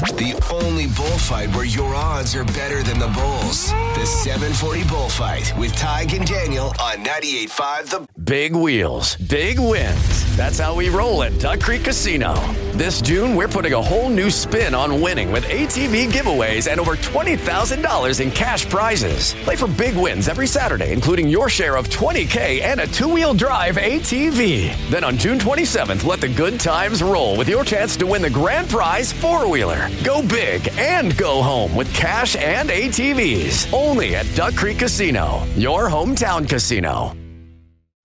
The only bullfight where your odds are better than the bulls. The 740 Bullfight with Tig and Daniel on 98.5 The... Big wheels, big wins. That's how we roll at Duck Creek Casino. This June, we're putting a whole new spin on winning with ATV giveaways and over $20,000 in cash prizes. Play for big wins every Saturday, including your share of $20K and a two-wheel drive ATV. Then on June 27th, let the good times roll with your chance to win the grand prize four-wheeler. Go big and go home with cash and ATVs. Only at Duck Creek Casino, your hometown casino.